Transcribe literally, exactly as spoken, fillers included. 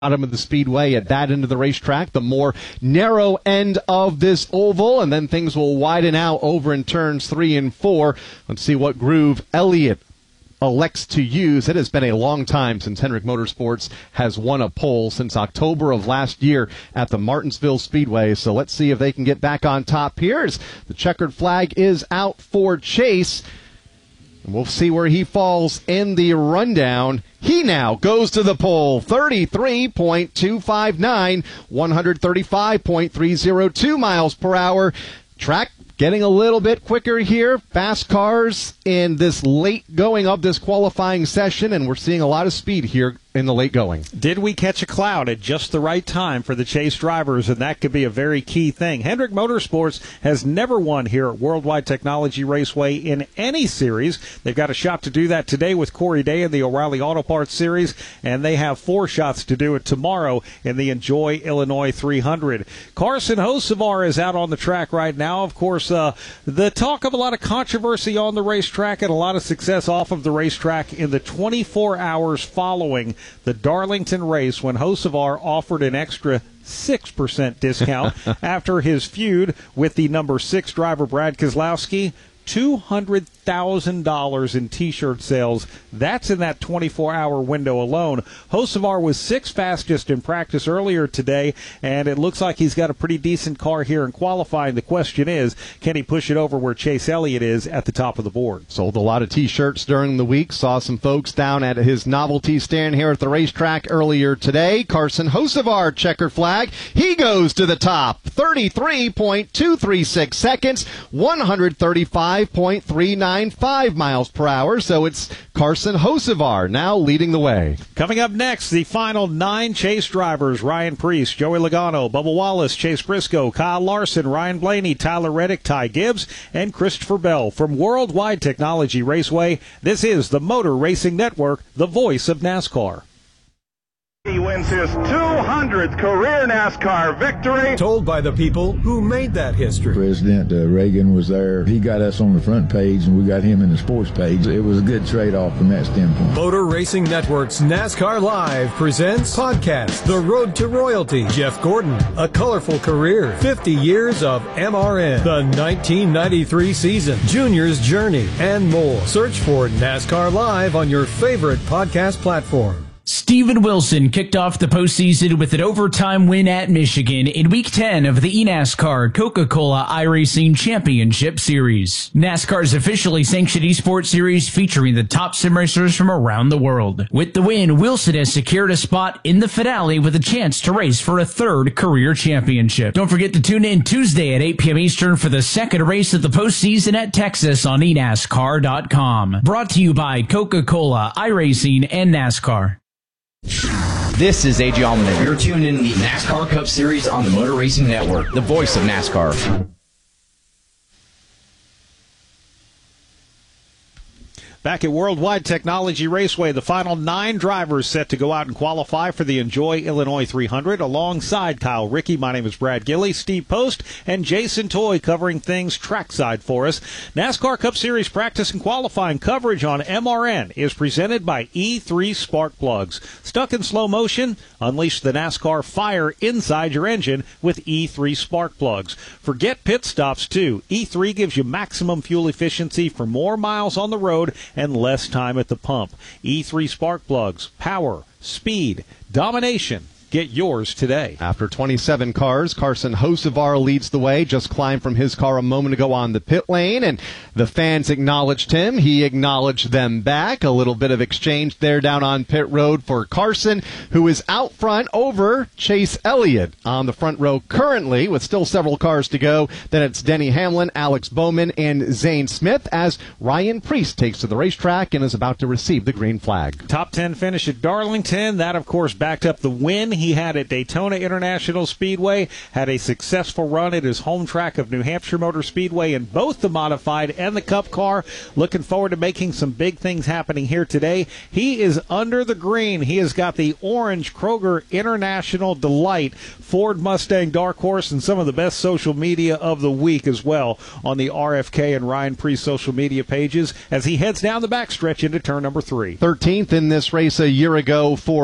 bottom of the speedway at that end of the racetrack, the more narrow end of this oval, and then things will widen out over in turns three and four. Let's see what groove Elliott elects to use. It has been a long time since Hendrick Motorsports has won a pole, since October of last year at the Martinsville Speedway. So let's see if they can get back on top here as the checkered flag is out for Chase. And we'll see where he falls in the rundown. He now goes to the pole, thirty-three point two five nine, one thirty-five point three oh two miles per hour. Track getting a little bit quicker here. Fast cars in this late going of this qualifying session, and we're seeing a lot of speed here in the late going. Did we catch a cloud at just the right time for the Chase drivers? And that could be a very key thing. Hendrick Motorsports has never won here at Worldwide Technology Raceway in any series. They've got a shot to do that today with Corey Day in the O'Reilly Auto Parts Series, and they have four shots to do it tomorrow in the Enjoy Illinois three hundred. Carson Hocevar is out on the track right now. Of course, uh, the talk of a lot of controversy on the racetrack and a lot of success off of the racetrack in the twenty-four hours following the Darlington race, when Hocevar offered an extra six percent discount after his feud with the number six driver Brad Keselowski. two hundred thousand dollars in T-shirt sales. That's in that twenty-four hour window alone. Hocevar was sixth fastest in practice earlier today, and it looks like he's got a pretty decent car here in qualifying. The question is, can he push it over where Chase Elliott is at the top of the board? Sold a lot of T-shirts during the week. Saw some folks down at his novelty stand here at the racetrack earlier today. Carson Hocevar, checker flag. He goes to the top. thirty-three point two three six seconds, one thirty-five point three nine five miles per hour. So it's Carson Hocevar now leading the way. Coming up next, the final nine Chase drivers: Ryan Preece, Joey Logano, Bubba Wallace, Chase Briscoe, Kyle Larson, Ryan Blaney, Tyler Reddick, Ty Gibbs, and Christopher Bell. From Worldwide Technology Raceway, this is the Motor Racing Network, the voice of NASCAR. He wins his two hundredth career NASCAR victory. Told by the people who made that history. President uh, Reagan was there. He got us on the front page, and we got him in the sports page. It was a good trade-off from that standpoint. Motor Racing Network's NASCAR Live presents podcast The Road to Royalty. Jeff Gordon, A Colorful Career, fifty years of M R N, the nineteen ninety-three season, Junior's Journey, and more. Search for NASCAR Live on your favorite podcast platform. Steven Wilson kicked off the postseason with an overtime win at Michigan in Week ten of the eNASCAR Coca-Cola iRacing Championship Series. NASCAR's officially sanctioned esports series featuring the top sim racers from around the world. With the win, Wilson has secured a spot in the finale with a chance to race for a third career championship. Don't forget to tune in Tuesday at eight p.m. Eastern for the second race of the postseason at Texas on e NASCAR dot com. Brought to you by Coca-Cola, iRacing, and NASCAR. This is A J Allmendinger. You're tuned in to the NASCAR Cup Series on the Motor Racing Network, the voice of NASCAR. Back at Worldwide Technology Raceway, the final nine drivers set to go out and qualify for the Enjoy Illinois three hundred. Alongside Kyle Rickey, my name is Brad Gilley, Steve Post, and Jason Toy covering things trackside for us. NASCAR Cup Series practice and qualifying coverage on M R N is presented by E three Spark Plugs. Stuck in slow motion? Unleash the NASCAR fire inside your engine with E three Spark Plugs. Forget pit stops, too. E three gives you maximum fuel efficiency for more miles on the road and less time at the pump. E three Spark Plugs. Power, speed, domination. Get yours today. After twenty-seven cars, Carson Hocevar leads the way. Just climbed from his car a moment ago on the pit lane, and the fans acknowledged him. He acknowledged them back. A little bit of exchange there down on pit road for Carson, who is out front over Chase Elliott on the front row currently, with still several cars to go. Then it's Denny Hamlin, Alex Bowman, and Zane Smith as Ryan Preece takes to the racetrack and is about to receive the green flag. Top ten finish at Darlington. That, of course, backed up the win he had at Daytona International Speedway, had a successful run at his home track of New Hampshire Motor Speedway in both the modified and the Cup car. Looking forward to making some big things happening here today. He is under the green. He has got the orange Kroger International Delight Ford Mustang Dark Horse and some of the best social media of the week as well on the R F K and Ryan Preece social media pages as he heads down the backstretch into turn number three. thirteenth in this race a year ago for